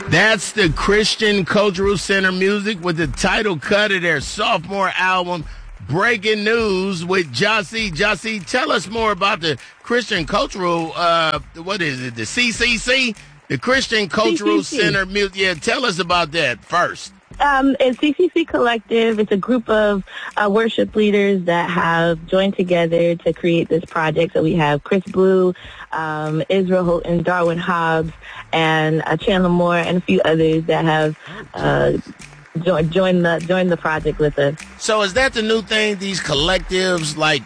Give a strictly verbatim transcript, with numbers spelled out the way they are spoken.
That's the Christian Cultural Center Music with the title cut of their sophomore album, Breaking News with Jossie. Jossie, tell us more about the Christian Cultural, uh, what is it, the C C C? The Christian Cultural C C C. Center Music. Yeah, tell us about that first. Um, it's C C C Collective. It's a group of uh, worship leaders that have joined together to create this project. So we have Chris Blue, um, Israel Houghton, Darwin Hobbs, and uh, Chandler Moore, and a few others that have uh, joined joined the joined the project with us. So is that the new thing? These collectives, like